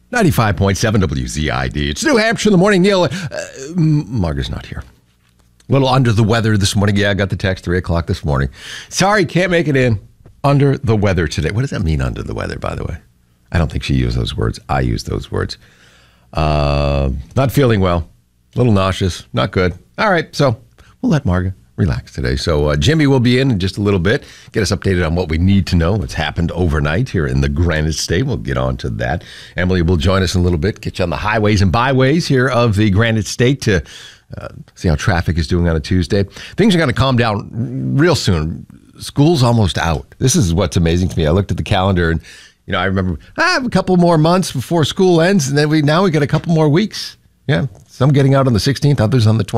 95.7 WZID. It's New Hampshire in the morning. Neil, Marga's not here. A little under the weather this morning. Yeah, I got the text 3 o'clock this morning. Sorry, can't make it in. Under the weather today. What does that mean, under the weather, by the way? I don't think she used those words. I used those words. Not feeling well. A little nauseous. Not good. All right, so we'll let Marga relax today. So Jimmy will be in just a little bit, get us updated on what we need to know, what's happened overnight here in the Granite State. We'll get on to that. Emily will join us in a little bit, get you on the highways and byways here of the Granite State to see how traffic is doing on a Tuesday. Things are going to calm down real soon. School's almost out. This is what's amazing to me. I looked at the calendar and, I remember I have a couple more months before school ends, and then we got a couple more weeks. Yeah, some getting out on the 16th, others on the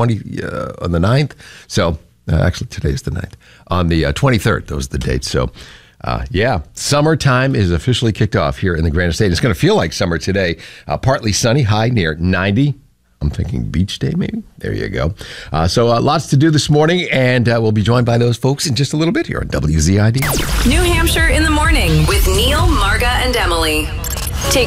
9th. So actually, today's the 9th. On the 23rd, those are the dates. So, summertime is officially kicked off here in the Granite State. It's going to feel like summer today. Partly sunny, high near 90. I'm thinking beach day, maybe. There you go. So lots to do this morning, and we'll be joined by those folks in just a little bit here on WZID. New Hampshire in the morning with Neil, Marga, and Emily. Take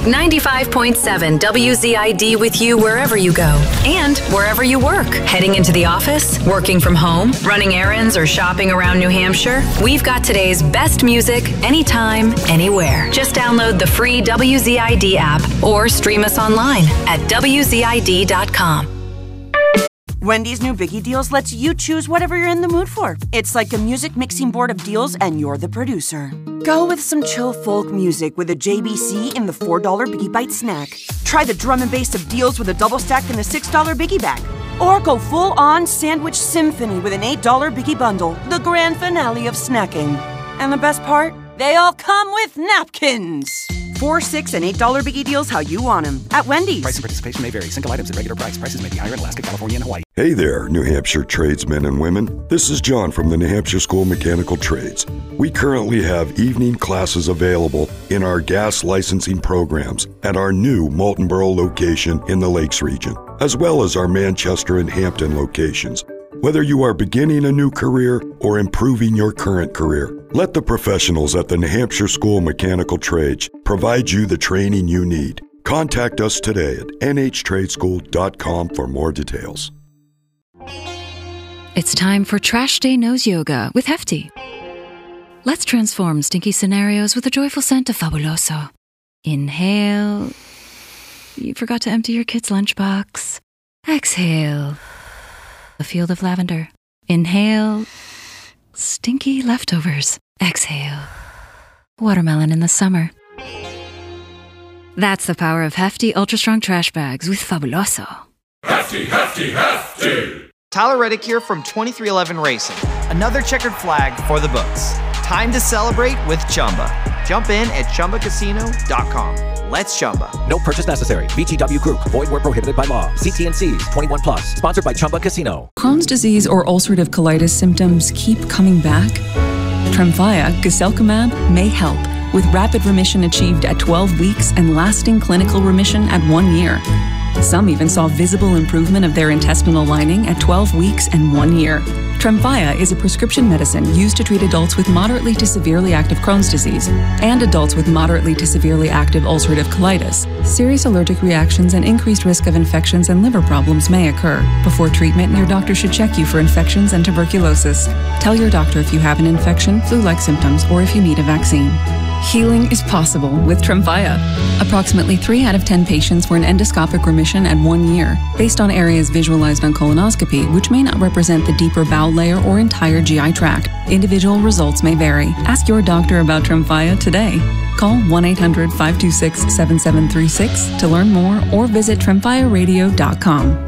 95.7 WZID with you wherever you go and wherever you work. Heading into the office, working from home, running errands, or shopping around New Hampshire, we've got today's best music anytime, anywhere. Just download the free WZID app or stream us online at WZID.com. Wendy's new Biggie Deals lets you choose whatever you're in the mood for. It's like a music mixing board of deals, and you're the producer. Go with some chill folk music with a JBC in the $4 Biggie Bite snack. Try the drum and bass of deals with a double stack in the $6 Biggie bag. Or go full-on sandwich symphony with an $8 Biggie bundle, the grand finale of snacking. And the best part? They all come with napkins. $4, $6, and $8 Biggie Deals how you want them at Wendy's. Price and participation may vary. Single items at regular price. Prices may be higher in Alaska, California, and Hawaii. Hey there, New Hampshire tradesmen and women. This is John from the New Hampshire School of Mechanical Trades. We currently have evening classes available in our gas licensing programs at our new Moultonborough location in the Lakes region, as well as our Manchester and Hampton locations. Whether you are beginning a new career or improving your current career, let the professionals at the New Hampshire School of Mechanical Trades provide you the training you need. Contact us today at nhtradeschool.com for more details. It's time for Trash Day Nose Yoga with Hefty. Let's transform stinky scenarios with a joyful scent of Fabuloso. Inhale. You forgot to empty your kid's lunchbox. Exhale. A field of lavender. Inhale. Stinky leftovers. Exhale. Watermelon in the summer. That's the power of Hefty Ultra Strong Trash Bags with Fabuloso. Hefty, Hefty, Hefty! Tyler Reddick here from 2311 Racing. Another checkered flag for the books. Time to celebrate with Chumba. Jump in at ChumbaCasino.com. Let's Chumba. No purchase necessary. VGW Group. Void where prohibited by law. See T&Cs. 21 plus. Sponsored by Chumba Casino. Crohn's disease or ulcerative colitis symptoms keep coming back? Tremfya, guselkumab, may help, with rapid remission achieved at 12 weeks and lasting clinical remission at 1 year. Some even saw visible improvement of their intestinal lining at 12 weeks and 1 year. Tremfya is a prescription medicine used to treat adults with moderately to severely active Crohn's disease and adults with moderately to severely active ulcerative colitis. Serious allergic reactions and increased risk of infections and liver problems may occur. Before treatment, your doctor should check you for infections and tuberculosis. Tell your doctor if you have an infection, flu-like symptoms, or if you need a vaccine. Healing is possible with Tremfya. Approximately 3 out of 10 patients were in endoscopic remission at 1 year, based on areas visualized on colonoscopy, which may not represent the deeper bowel layer or entire GI tract. Individual results may vary. Ask your doctor about Tremfya today. Call 1-800-526-7736 to learn more or visit TremfyaRadio.com.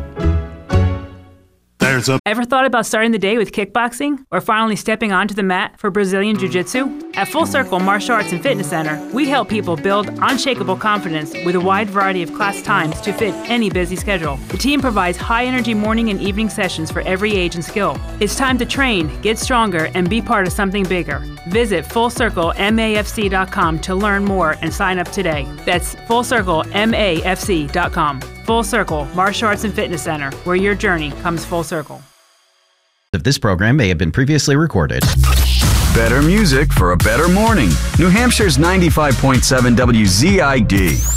Ever thought about starting the day with kickboxing or finally stepping onto the mat for Brazilian Jiu-Jitsu? At Full Circle Martial Arts and Fitness Center, we help people build unshakable confidence with a wide variety of class times to fit any busy schedule. The team provides high-energy morning and evening sessions for every age and skill. It's time to train, get stronger, and be part of something bigger. Visit FullCircleMAFC.com to learn more and sign up today. That's FullCircleMAFC.com. Full Circle Martial Arts and Fitness Center, where your journey comes full circle. This program may have been previously recorded. Better music for a better morning. New Hampshire's 95.7 WZID.